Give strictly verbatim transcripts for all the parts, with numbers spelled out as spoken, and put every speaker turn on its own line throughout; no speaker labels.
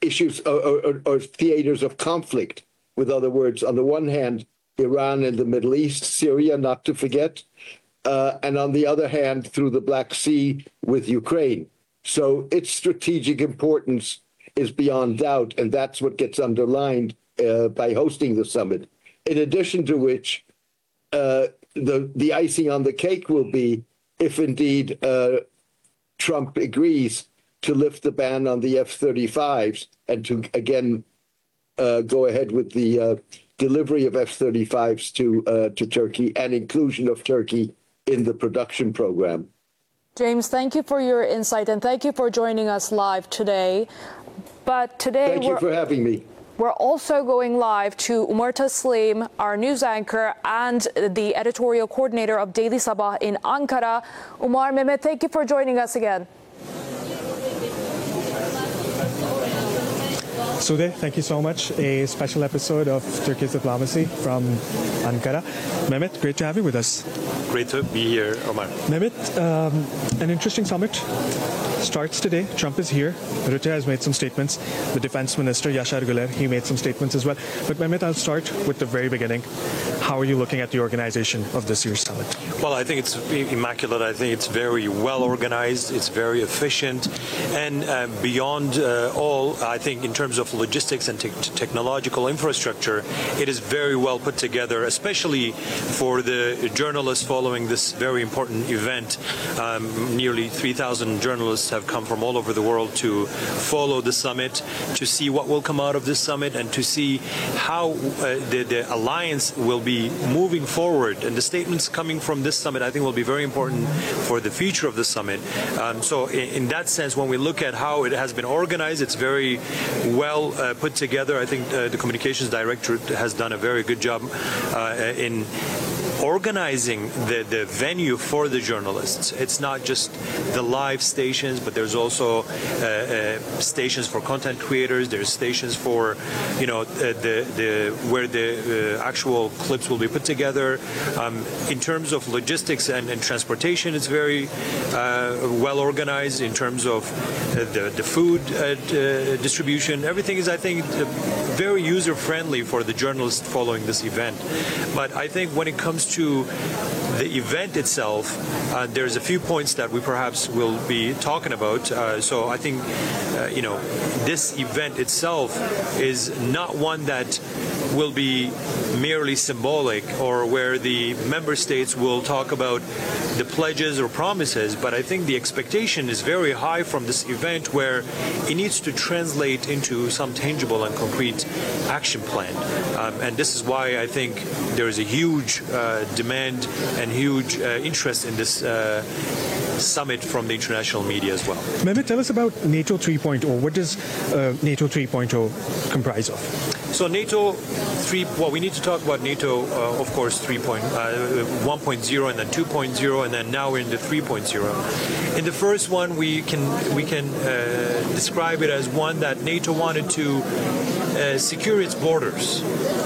issues or, or, or theaters of conflict. With other words, on the one hand, Iran and the Middle East, Syria, not to forget, uh, and on the other hand, through the Black Sea with Ukraine. So its strategic importance is beyond doubt, and that's what gets underlined uh, by hosting the summit. In addition to which, uh, the the icing on the cake will be if indeed uh, Trump agrees to lift the ban on the F thirty-fives and to again uh, go ahead with the uh, delivery of F thirty-fives to uh, to Turkey and inclusion of Turkey in the production program.
James, thank you for your insight and thank you for joining us live today. But today,
thank you for having me.
We're also going live to Umar Taslim, our news anchor and the editorial coordinator of Daily Sabah in Ankara. Umar, Mehmet, thank you for joining us again.
Sude, thank you so much. A special episode of Turkish Diplomacy from Ankara. Mehmet, great to have you with us.
Great to be here, Omar.
Mehmet, um, an interesting summit starts today. Trump is here. Rutte has made some statements. The defense minister, Yashar Güler, he made some statements as well. But Mehmet, I'll start with the very beginning. How are you looking at the organization of this year's summit?
Well, I think it's immaculate. I think it's very well organized. It's very efficient. And uh, beyond uh, all, I think in terms of logistics and te technological infrastructure, it is very well put together, especially for the journalists following this very important event. Um, nearly three thousand journalists have come from all over the world to follow the summit, to see what will come out of this summit, and to see how uh, the, the alliance will be moving forward. And the statements coming from this summit, I think, will be very important for the future of the summit. Um, so in, in that sense, when we look at how it has been organized, it's very well uh, put together. I think uh, the communications director has done a very good job uh, in organizing the, the venue for the journalists. It's not just the live stations, but there's also uh, uh, stations for content creators. There's stations for, you know, uh, the the where the uh, actual clips will be put together. Um, in terms of logistics and, and transportation, it's very uh, well organized. In terms of uh, the the food uh, uh, distribution, everything is, I think, uh, very user friendly for the journalists following this event. But I think when it comes to the event itself, uh, there's a few points that we perhaps will be talking about. Uh, so I think, uh, you know, this event itself is not one that will be merely symbolic or where the member states will talk about the pledges or promises, but I think the expectation is very high from this event where it needs to translate into some tangible and concrete action plan. Um, and this is why I think there is a huge uh, demand and huge uh, interest in this uh, summit from the international media as well.
Mehmet, tell us about NATO three point oh. What does uh, NATO three point oh comprise of?
So NATO three, well, we need to talk about NATO, uh, of course, three point, uh, one point oh and then two point oh, and then now we're in the three point oh. In the first one, we can we can uh, describe it as one that NATO wanted to uh, secure its borders.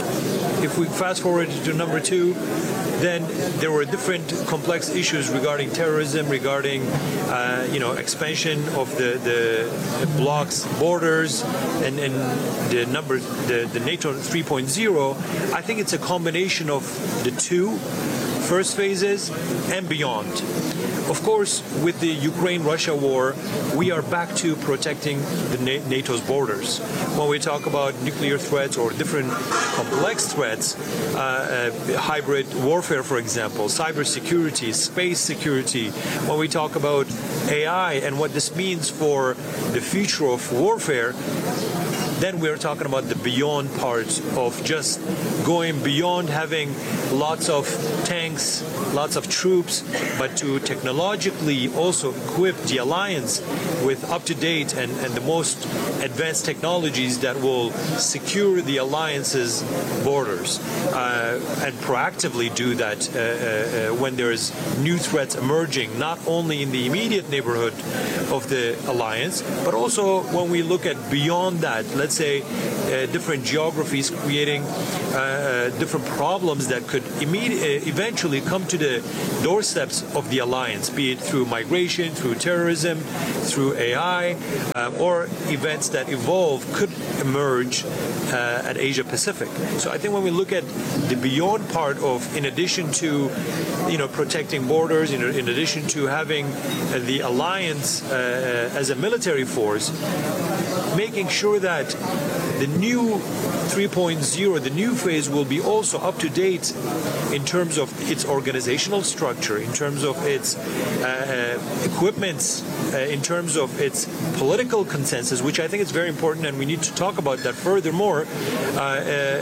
If we fast forward to number two, then there were different complex issues regarding terrorism, regarding uh, you know, expansion of the the bloc's borders, and, and the number the, the NATO three point oh. I think it's a combination of the two first phases and beyond. Of course, with the Ukraine-Russia war, we are back to protecting the NATO's borders. When we talk about nuclear threats or different complex threats, uh, uh, hybrid warfare, for example, cybersecurity, space security, when we talk about A I and what this means for the future of warfare, then we're talking about the beyond part of just going beyond having lots of tanks, lots of troops, but to technologically also equip the alliance with up-to-date and, and the most advanced technologies that will secure the alliance's borders uh, and proactively do that uh, uh, when there's new threats emerging, not only in the immediate neighborhood of the alliance, but also when we look at beyond that. Let's let's say, uh, different geographies, creating uh, different problems that could immediately, eventually come to the doorsteps of the alliance, be it through migration, through terrorism, through A I, uh, or events that evolve could emerge uh, at Asia Pacific. So I think when we look at the beyond part of, in addition to, you know, protecting borders, in, in addition to having uh, the alliance uh, as a military force, making sure that the new three point oh, the new phase, will be also up to date in terms of its organizational structure, in terms of its uh, equipments, uh, in terms of its political consensus, which I think is very important, and we need to talk about that furthermore. Uh, uh,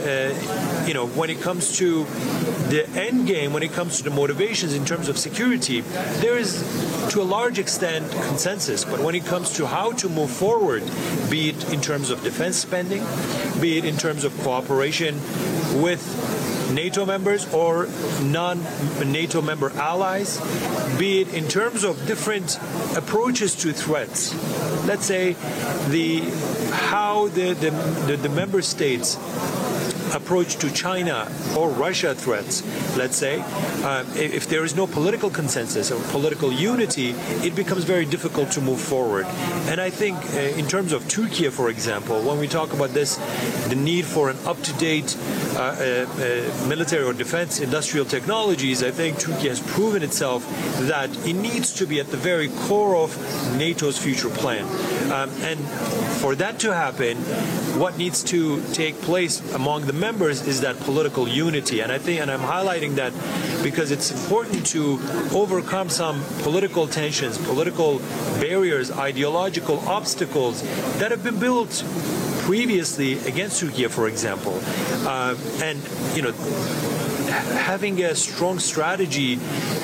uh, you know, when it comes to the end game, when it comes to the motivations in terms of security, there is, to a large extent, consensus. But when it comes to how to move forward, be it in terms of defense spending, be it in terms of cooperation with NATO members or non-NATO member allies, be it in terms of different approaches to threats. Let's say the how the, the, the, the member states approach to China or Russia threats, let's say, uh, if there is no political consensus or political unity, it becomes very difficult to move forward. And I think uh, in terms of Turkey, for example, when we talk about this, the need for an up-to-date uh, uh, uh, military or defense industrial technologies, I think Turkey has proven itself that it needs to be at the very core of NATO's future plan. Um, and for that to happen, what needs to take place among the members is that political unity. And I think, and I'm highlighting that because it's important to overcome some political tensions, political barriers, ideological obstacles that have been built previously against Turkey, for example. Uh, and, you know, having a strong strategy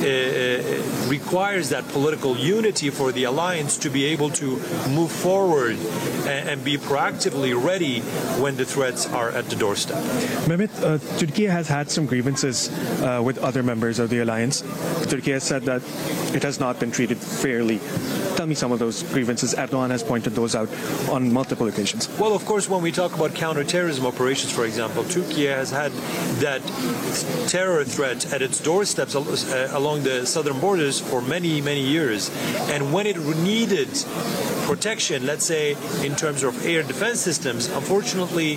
uh, requires that political unity for the alliance to be able to move forward and, and be proactively ready when the threats are at the doorstep.
Mehmet, uh, Turkey has had some grievances uh, with other members of the alliance. Turkey has said that it has not been treated fairly. Tell me some of those grievances. Erdogan has pointed those out on multiple occasions.
Well, of course, when we talk about counterterrorism operations, for example, Turkey has had that terror threat at its doorsteps uh, along the southern borders for many, many years. And when it needed protection, let's say in terms of air defense systems, unfortunately,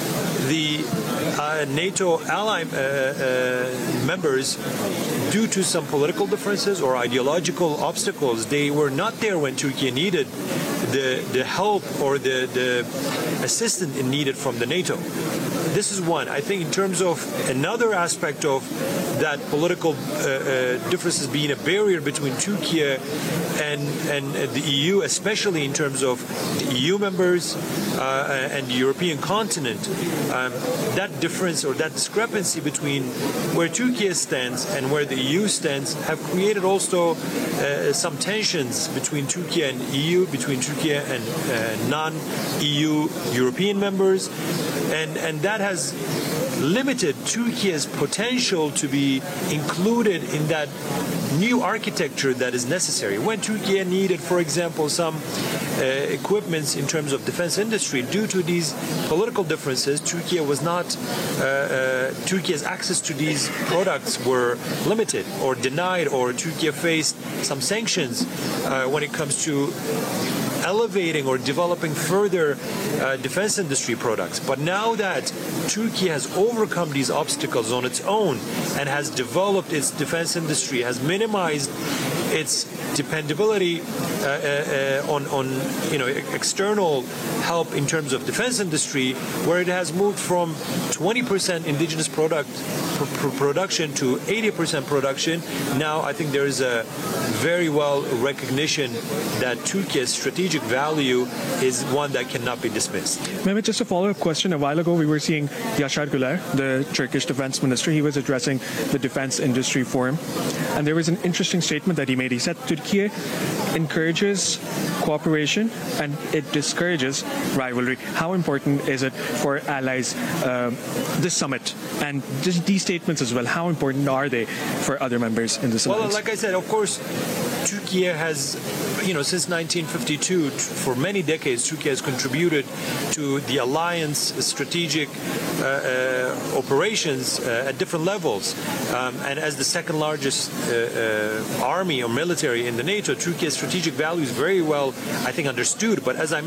the uh, NATO ally uh, uh, members, due to some political differences or ideological obstacles, they were not there when Turkey needed the, the help or the, the assistance it needed from the NATO. This is one. I think in terms of another aspect of that political uh, uh, differences being a barrier between Turkey and, and the E U, especially in terms of the E U members uh, and the European continent, um, that difference or that discrepancy between where Turkey stands and where the E U stands have created also uh, some tensions between Turkey and E U, between Turkey and uh, non-E U European members, and, and that has limited Turkey's potential to be included in that new architecture that is necessary. When Turkey needed, for example, some uh, equipments in terms of defense industry, due to these political differences, Turkey was not, uh, uh, Turkey's access to these products were limited or denied, or Turkey faced some sanctions uh, when it comes to elevating or developing further uh, defense industry products. But now that Turkey has overcome these obstacles on its own and has developed its defense industry, has minimized its dependability uh, uh, on, on you know external help in terms of defense industry, where it has moved from twenty percent indigenous product pr- production to eighty percent production. Now I think there is a very well recognition that Turkey's strategic value is one that cannot be dismissed.
Mehmet, just a follow-up question. A while ago, we were seeing Yaşar Güler, the Turkish defense minister. He was addressing the defense industry forum, And there was an interesting statement that he made. He said Turkey encourages cooperation and it discourages rivalry. How important is it for allies, um, this summit, and just these statements as well? How important are they for other members in this
Well,
alliance?
like I said, of course, Turkey has, you know, since nineteen fifty-two, for many decades, Turkey has contributed to the alliance strategic uh, uh, operations uh, at different levels. Um, and as the second largest uh, uh, army or military in the NATO, Turkey's strategic value is very well, I think, understood. But as I